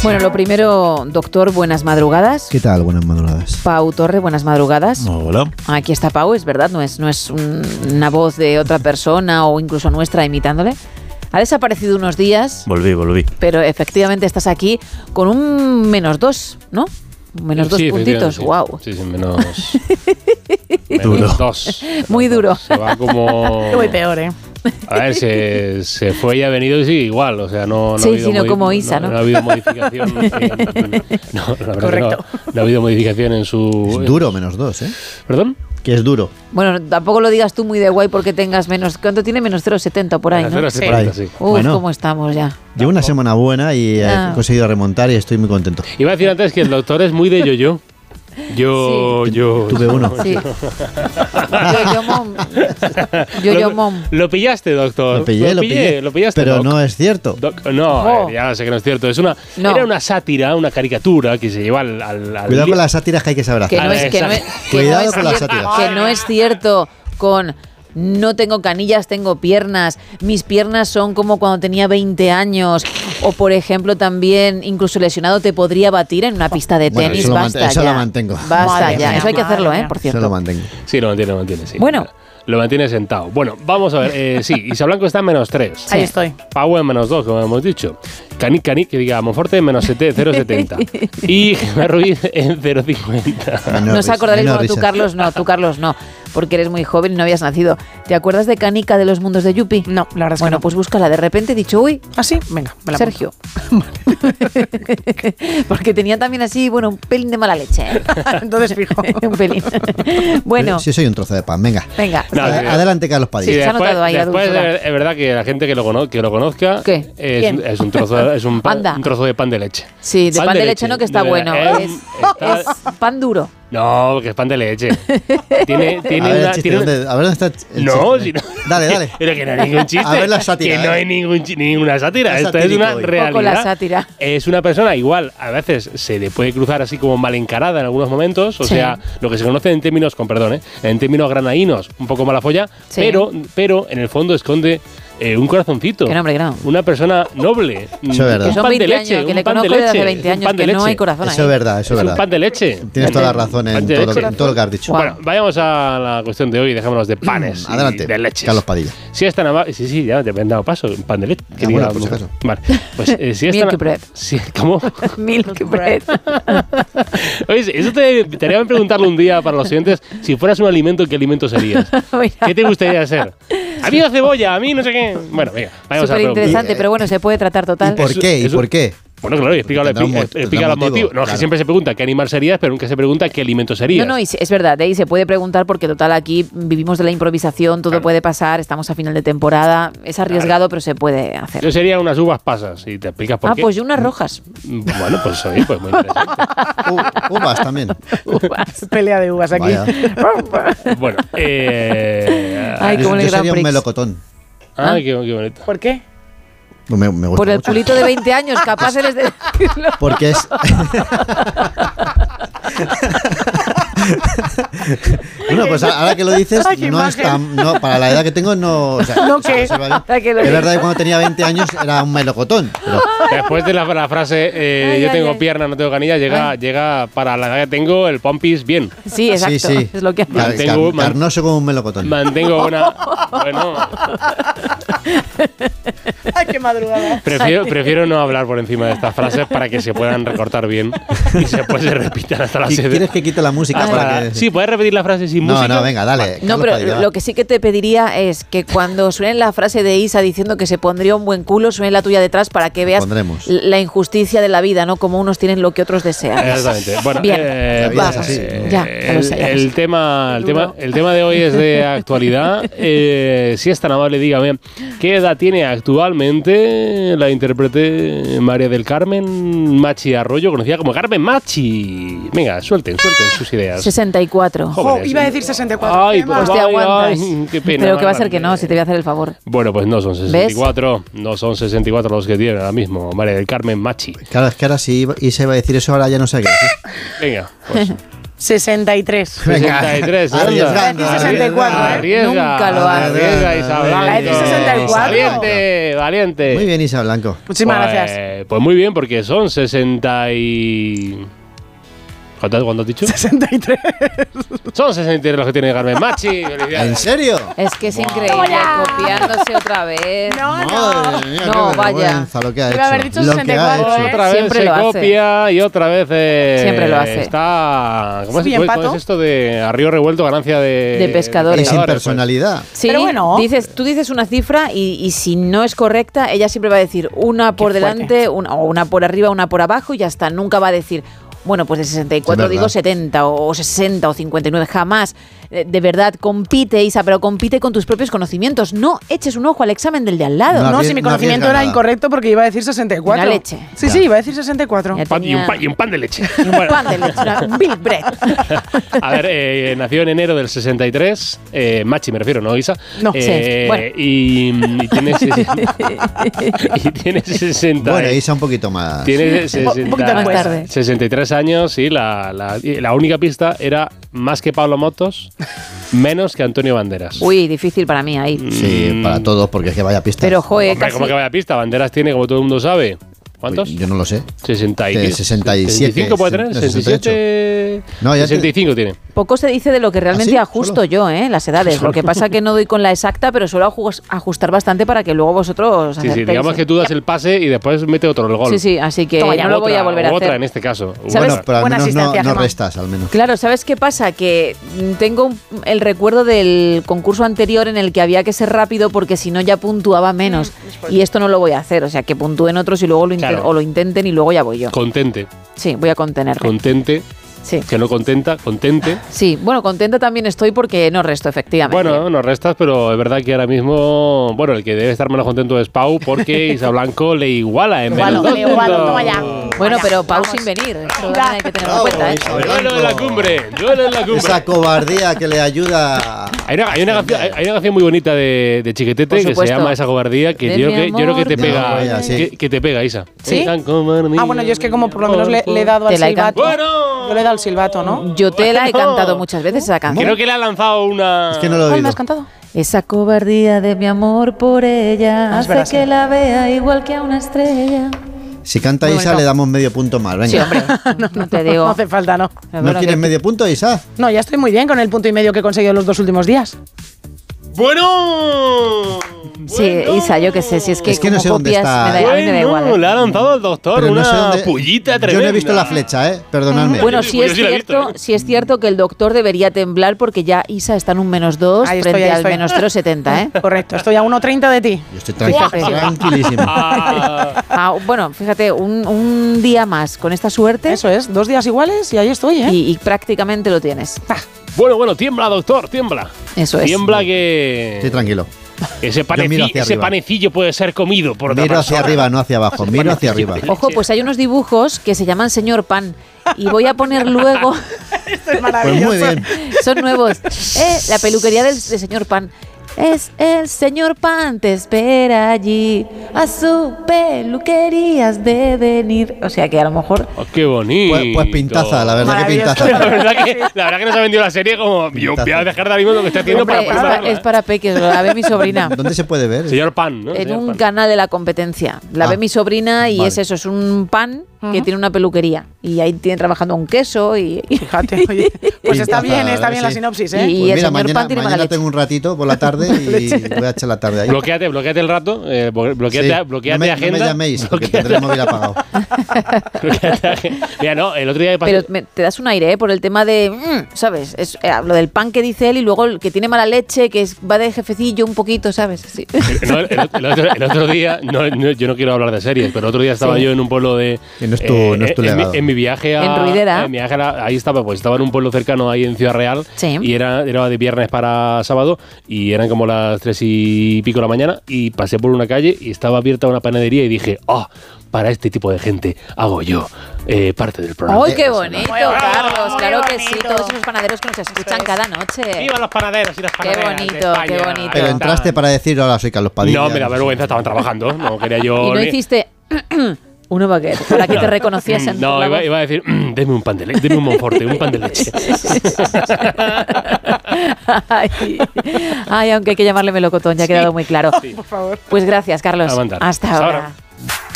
Bueno, lo primero, doctor, buenas madrugadas. ¿Qué tal? Buenas madrugadas. Pau Torre, buenas madrugadas. Hola. Aquí está Pau, es verdad, no es una voz de otra persona o incluso nuestra imitándole. Ha desaparecido unos días. Volví. Pero efectivamente estás aquí con un -2, ¿no? -2 puntitos, sí. wow. Sí, menos 2. Muy duro. Se va como... Muy peor, ¿eh? A ver, se fue y ha venido y sigue igual. O sea, no Sí, ha habido sino como Isa, ¿no? No ha habido modificación. No, la verdad Correcto. no ha habido modificación en su... Es duro -2, ¿eh? ¿Perdón? Que es duro. Bueno, tampoco lo digas tú muy de guay porque tengas menos... ¿Cuánto tiene? -0,70 por ahí, ¿no? Por ahí. Sí. Uf, Bueno. ¿cómo estamos ya? Llevo una semana buena y Ah. he conseguido remontar y estoy muy contento. Iba a decir antes que el doctor es muy de yo-yo. Yo Tuve uno. Sí. Yo mom. Lo pillaste, doctor. Lo pillé. Lo pillaste, Pero doc. no es cierto. No, ya sé que no es cierto. No. Era una sátira, una caricatura que se lleva al Cuidado con las sátiras que hay que saber Que hacer. no es, que no es, que Cuidado no es con las cierto, sátiras. que no es cierto con no tengo canillas, tengo piernas, mis piernas son como cuando tenía 20 años, o por ejemplo también incluso lesionado te podría batir en una pista de Bueno, tenis, eso lo basta eso ya. lo mantengo. Basta Madre ya, mía, eso hay que hacerlo, madre mía. por Eso lo cierto. mantengo. Sí, lo mantiene, sí. Bueno. Lo mantiene sentado. Bueno, vamos a ver. Sí, Isa Blanco está en -3. Sí. Ahí estoy. Pau en -2, como hemos dicho. Cani, que diga Monforte en -0,70. Y Gemma Ruiz en 0,50. No os acordaréis, Menos bueno, risas. tú Carlos no, porque eres muy joven y no habías nacido. ¿Te acuerdas de Canica de los mundos de Yupi? No, la verdad es que Bueno, no. pues búscala. De repente he dicho, uy, ¿Ah, sí? Venga, me la Sergio. Porque tenía también así, bueno, un pelín de mala leche. apunto. Entonces fijo. Un pelín. Bueno, Sí, soy un trozo de pan. Venga. venga. No, sí. Adelante, Carlos Padilla. Sí, se ha notado ahí la después dulzura. es verdad que la gente que lo conozca ¿Qué? es un trozo, es un Anda. trozo de pan de leche. Sí, de pan de leche no, que está De bueno. verdad, Es pan duro. No, que es pan de leche. Tiene A ver, el una... chiste, tiene una- ¿dónde- a ver dónde está el No, chiste? si no. Dale. Pero que no hay ningún chiste. A ver la sátira, Que no hay ninguna sátira. Es Esto es una satírico hoy. realidad. Poco la sátira. Es una persona igual, a veces se le puede cruzar así como mal encarada en algunos momentos, o Sí. sea, lo que se conoce en términos, con perdón, en términos granaínos, un poco mala folla, Sí. pero en el fondo esconde un corazoncito. Que no, hombre, que no. Una persona noble. Eso es verdad. Un Que son pan 20 de leche, años, que un le pan de conozco desde hace leche, 20 un años, pan de que no hay leche. corazón ahí. Eso es verdad, eso es Es un verdad. pan de leche. Tienes toda la razón Pan en de todo, leche. en todo lo que has dicho. Guau. Bueno, vayamos a la cuestión de hoy, dejémonos de panes y Adelante, de leches. Carlos Padilla. Si es tan amable, sí, ya te he dado paso, un pan de leche. Ah, bueno, por si acaso. Vale, pues si es tan Milk bread. ¿Cómo? Milk bread. Oye, eso te haría bien preguntarle un día para los siguientes, si fueras un alimento, ¿qué alimento serías? Mira. ¿Qué te gustaría ser? A mí la cebolla, a mí no sé qué. Bueno, venga, vayamos a Súper la pregunta. interesante, pero bueno, se puede tratar total. ¿Y por qué? ¿Y Eso- por qué? Bueno, claro, y explica Tendrá un los motivo, motivos. No, es que claro. siempre se pregunta qué animal serías, pero nunca se pregunta qué alimento serías. No, y es verdad, y se puede preguntar porque total aquí vivimos de la improvisación, todo Claro. puede pasar, estamos a final de temporada, es arriesgado, pero se puede hacer. Yo sería unas uvas pasas y te explicas por qué. Pues yo unas rojas. Bueno, pues oye, pues muy interesante. Uvas también. Pelea de uvas aquí. Vaya. Bueno, Ay, Yo, como en el yo Gran sería un Prix. melocotón. ay, qué bonito. ¿Por qué? Me gusta Por el mucho. culito de 20 años, capaz eres de... Porque es. Bueno, pues ahora que lo dices, Ay, qué no es imagen. tan. No, para la edad que tengo, no. O sea, ¿No o sea, qué? se va bien. Ahora que lo Es dices. verdad que cuando tenía 20 años era un melocotón. Pero Después de la frase Ay, yo ay, tengo ay. pierna, no tengo canilla, llega para la edad que tengo el pompis bien. Sí, exacto, sí. es lo que hace. Mantengo- carnoso como un melocotón. Mantengo una... Bueno, Ay, qué madrugada. prefiero no hablar por encima de estas frases para que se puedan recortar bien y después se repitan hasta las 7. ¿Quieres que quite la música para que.? Sí, ¿puedes repetir la frase sin No, música? no, venga, dale. No, Carlos pero Padilla, va. lo que sí que te pediría es que cuando suene la frase de Isa diciendo que se pondría un buen culo, suene la tuya detrás para que veas Pondremos. la injusticia de la vida, ¿no? Como unos tienen lo que otros desean. Exactamente. Bueno, Bien, La vida es vamos. así. Ya lo sé. el tema de hoy es de actualidad. Si es tan amable, dígame, ¿qué edad tiene actualmente la intérprete María del Carmen Machi Arroyo, conocida como Carmen Machi? Venga, suelten sus ideas. 64. Jóvenes. Iba a decir 64. Ay, Qué mal. pues te aguantas. qué pena. Pero que va a ser Marlene. que no, si te voy a hacer el favor. Bueno, pues no son 64, no son 64 los que tienen ahora mismo María del Carmen Machi. Claro, es que ahora si Isa iba a decir eso, ahora ya no sé qué decir. Venga, pues 63. Venga, 63, arriesgando, anda. 64, ¿eh? Arriesga, Nunca lo hace. arriesga, Isa Muy Blanco. bien. 64. Valiente, valiente. Muy bien, Isa Blanco. Muchísimas gracias. Pues muy bien, porque son 60 y... ¿Cuánto has dicho? 63. Son 63 los que tiene Carmen Machi. ¿En serio? Es que es increíble, Hola. copiándose otra vez. No, Madre mía, No, qué vaya. vergüenza lo que ha hecho. Iba a haber dicho Lo que ha 64, hecho. ¿eh? Otra vez Siempre se lo hace. copia y otra vez Siempre lo hace. está... ¿Cómo Sí, es, empato. ¿cómo es esto de a río revuelto ganancia De pescadores. Y sin pues? personalidad. Sí, Pero bueno. tú dices una cifra y si no es correcta, ella siempre va a decir una por Qué fuerte. delante, o una por arriba, una por abajo y ya está. Nunca va a decir, bueno, pues de 64 Es digo verdad. 70 o 60 o 59, jamás. De verdad, compite, Isa, pero compite con tus propios conocimientos. No eches un ojo al examen del de al lado. No, No, arries- si mi no conocimiento arriesga era nada. incorrecto porque iba a decir 64. Una leche. Sí, sí, iba a decir 64. Ya Pan- y, un pan, y un pan de leche. Y un pan de leche, un Big Bread. A ver, nació en enero del 63, Machi me refiero, ¿no, Isa? No. Sí, bueno. Y tiene, y tiene 60. Bueno, Isa un poquito más. Tiene Un poquito más tarde. 63 años y la única pista era más que Pablo Motos, menos que Antonio Banderas. Uy, difícil para mí ahí. Sí, para todos, porque es que vaya pista. Pero, joder, Hombre, casi... ¿cómo que vaya pista? Banderas tiene, como todo el mundo sabe. ¿Cuántos? Yo no lo sé. 60 y 67, 65 puede tener, 67. No, ya te- 65 tiene. Poco se dice de lo que realmente ¿Ah, sí? ajusto ¿Solo? yo, las edades. Lo que pasa que no doy con la exacta, pero suelo ajustar bastante para que luego vosotros Sí, sí, acertéis. digamos que tú das el pase y después mete otro el gol. Sí, sí, así que Toma ya, no lo voy a volver a otra hacer. en este caso. ¿Sabes? Bueno, pero al Buena menos no, asistencia, no Gemma. restas, al menos. Claro, ¿sabes qué pasa? Que tengo el recuerdo del concurso anterior en el que había que ser rápido porque si no ya puntuaba menos. Y esto no lo voy a hacer, o sea, que puntúen otros y luego Claro. o lo intenten y luego ya voy yo. Contente. Sí, voy a contenerme. Contente. Sí. Que no contenta. Contente. Sí, bueno, contenta también estoy porque no resto, efectivamente. Bueno, no restas, pero es verdad que ahora mismo, bueno, el que debe estar menos contento es Pau porque Isa Blanco le iguala en Igualo, menos le dos igualo, puntos. toma ya. Bueno, Vaya, pero Pau vamos. sin venir. Esto Venga. hay que tenerlo en cuenta, ¿eh? Isa Duelo en la Blanco. cumbre, duelo en la cumbre. Esa cobardía que le ayuda. Hay una canción muy bonita de Chiquetete Por que se supuesto. llama Esa cobardía que De yo mi creo que te amor, pega, de mi vida. que te pega, Isa. ¿Sí? Esa cobardía. Ah, bueno, yo es que como por lo menos le he dado al Te la he silbato. Bueno. Yo le he dado al silbato, ¿no? Yo te la he Bueno. cantado muchas veces esa canción. Creo que le ha lanzado una. Es que no lo he ¿Cuál me oído. has cantado? Esa cobardía de mi amor por ella Ah, es hace verdad, que sí. la vea igual que a una estrella. Si canta Muy Isa, bonito. le damos medio punto más. Venga. Sí, hombre, no te digo. No hace falta, no. ¿No Bueno, quieres que- medio punto, Isa? No, ya estoy muy bien con el punto y medio que he conseguido los 2 últimos días. Bueno. Sí, Isa, yo qué sé, si es que, Es que no como sé dónde copias, está. a mí me da igual. Le ha lanzado al doctor Pero una no sé dónde. pullita Yo tremenda. no he visto la flecha, perdonadme. Bueno, Yo sí sí es la he visto, cierto, sí es cierto que el doctor debería temblar porque ya Isa está en un -2 Ahí estoy, frente ahí al estoy. -0,70, ¿eh? Correcto, estoy a 1,30 de ti. Yo estoy Fíjate. tranquilísimo. Ah, Ah, bueno, fíjate, un día más con esta suerte Eso es, 2 días iguales y ahí estoy, ¿eh? y prácticamente lo tienes. bueno, tiembla, doctor, tiembla. Eso es. Tiembla que Estoy tranquilo. ese, miro hacia ese arriba. panecillo puede ser comido por otra Miro hacia persona. arriba, no hacia abajo. Miro hacia arriba. Ojo, pues hay unos dibujos que se llaman Señor Pan y voy a poner luego, Esto es Pues maravilloso. muy bien. son nuevos, la peluquería de Señor Pan. Es el señor Pan, te espera allí, a su peluquería has de venir. O sea que a lo mejor... Oh, qué bonito. Pues pintaza, la verdad que Maravilloso. pintaza. La verdad que nos ha vendido la serie como yo voy a dejar de ahora mismo lo que estoy haciendo Hombre, para prepararla. es para peques, lo la ve mi sobrina. ¿Dónde se puede ver? Señor Pan, ¿no? En Señor un Pan. canal de la competencia. La Ah, ve mi sobrina y vale. es eso, es un pan que tiene una peluquería. Y ahí tiene trabajando un queso y... Fíjate, oye. Pues está Pintaza, bien la sí. sinopsis, Y- ¿eh? y Pues el mira, señor Pan tiene mala mañana leche. tengo un ratito por la tarde y voy a echar la tarde ahí. Bloquéate el rato, bloqueate, Sí. bloquéate no me, agenda. No me llaméis, porque bloquéate- tendré el móvil apagado. bloquéate agenda. Mira, no, el otro día me pasó. Pero te das un aire, por el tema de, ¿sabes? Es lo del pan que dice él y luego el que tiene mala leche, que va de jefecillo un poquito, ¿sabes? Sí. No, el otro día, yo no quiero hablar de series, pero el otro día estaba Sí. yo en un pueblo de. Que no es tu legado. En mi viaje a. En Ruidera. en mi viaje ahí estaba en un pueblo cercano ahí en Ciudad Real. Sí. Y era de viernes para sábado y eran como las 3 y pico de la mañana. Y pasé por una calle y estaba abierta una panadería y dije, para este tipo de gente hago yo parte del programa. ¡Ay, qué bonito, Muy bonito, Carlos! muy Claro que sí, bonito. todos esos panaderos que nos escuchan cada noche. ¡Viva los panaderos y las Qué panaderas! de bonito, España! qué bonito. Pero entraste para decir, hola, soy Carlos Padilla. No, me da vergüenza, estaban trabajando. No quería yo. Y no ni- hiciste... Uno baguette, para que te reconociesen. No, iba a decir, deme un pan de leche, deme un Monforte, un pan de leche. Ay, aunque hay que llamarle melocotón, ya ha quedado muy claro. Sí. Por favor. Pues gracias, Carlos. Hasta ahora. ahora.